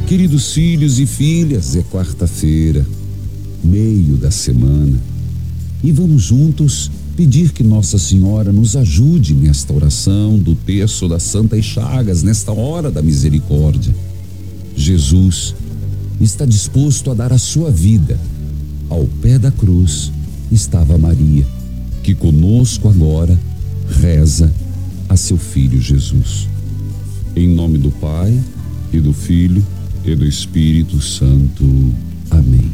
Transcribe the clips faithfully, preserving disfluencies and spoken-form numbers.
Queridos filhos e filhas, é quarta-feira, meio da semana, e vamos juntos pedir que Nossa Senhora nos ajude nesta oração do terço das Santas Chagas, nesta hora da misericórdia. Jesus está disposto a dar a sua vida. Ao pé da cruz estava Maria, que conosco agora reza a seu Filho Jesus. Em nome do Pai, e do Filho, e do Espírito Santo. Amém.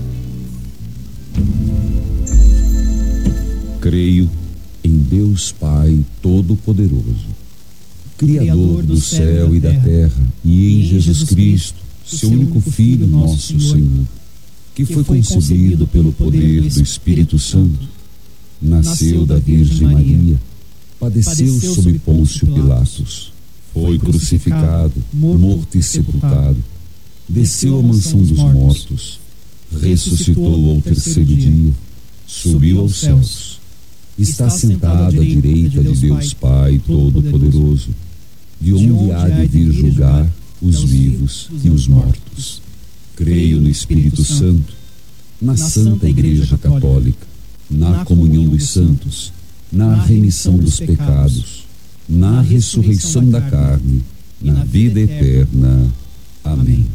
Creio em Deus Pai Todo-Poderoso, Criador do céu e da terra, e em Jesus Cristo, seu único Filho, nosso Senhor, que foi concebido pelo poder do Espírito Santo, nasceu da Virgem Maria, padeceu sob Pôncio Pilatos, foi crucificado, morto e sepultado, desceu à mansão dos mortos, ressuscitou ao terceiro dia, subiu aos céus, está sentado à direita de Deus Pai Todo-Poderoso, de onde há de vir julgar os vivos e os mortos. Creio no Espírito Santo, na Santa Igreja Católica, na comunhão dos santos, na remissão dos pecados, na ressurreição da carne, na vida eterna. Amém.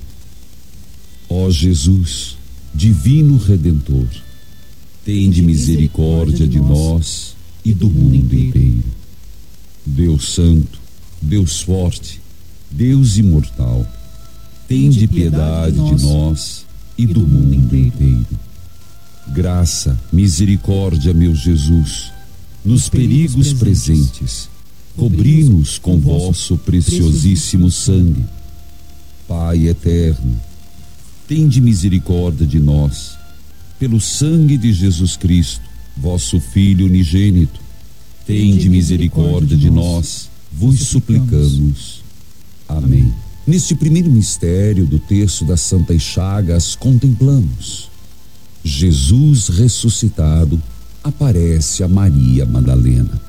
Ó Jesus, Divino Redentor, tende misericórdia de nós e do mundo inteiro. Deus Santo, Deus Forte, Deus Imortal, tende piedade de nós e do mundo inteiro. Graça, misericórdia, meu Jesus, nos perigos presentes, cobri-nos com vosso preciosíssimo sangue. Pai eterno, tende misericórdia de nós, pelo sangue de Jesus Cristo, vosso Filho unigênito. Tende misericórdia de nós, vos suplicamos. Amém. Neste primeiro mistério do terço das Santas Chagas, contemplamos Jesus ressuscitado aparece a Maria Madalena.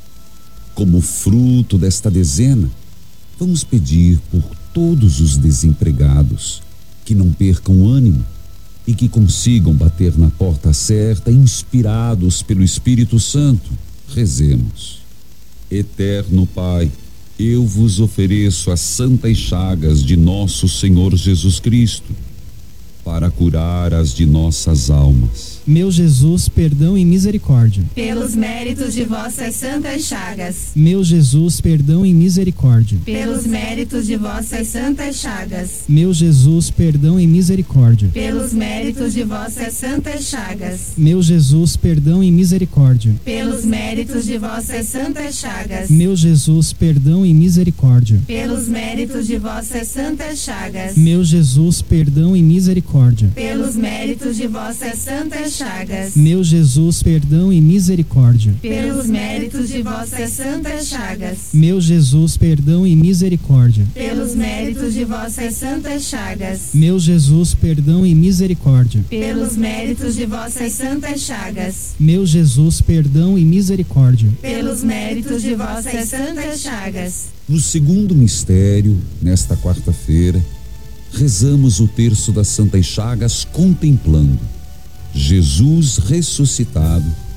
Como fruto desta dezena, vamos pedir por todos os desempregados que não percam ânimo e que consigam bater na porta certa, inspirados pelo Espírito Santo. Rezemos. Eterno Pai, eu vos ofereço as santas chagas de nosso Senhor Jesus Cristo, para curar as de nossas almas. Meu Jesus, perdão e misericórdia. Pelos méritos de vossas santas chagas. Meu Jesus, perdão e misericórdia. Pelos méritos de vossas santas chagas. Meu Jesus, perdão e misericórdia. Pelos méritos de vossas santas chagas. Meu Jesus, perdão e misericórdia. Pelos méritos de vossas santas chagas. Meu Jesus, perdão e misericórdia. Pelos méritos de vossas santas chagas. Meu Jesus, perdão e misericórdia. Pelos méritos de vossas santas chagas. Meu Jesus, perdão e misericórdia. Pelos méritos de vossas santas chagas. Meu Jesus, perdão e misericórdia. Pelos méritos de vossas santas chagas. Meu Jesus, perdão e misericórdia. Pelos méritos de vossas santas chagas. Meu Jesus, perdão e misericórdia. Pelos méritos de vossas santas chagas. No segundo mistério, nesta quarta-feira, rezamos o terço das Santas Chagas contemplando Jesus ressuscitado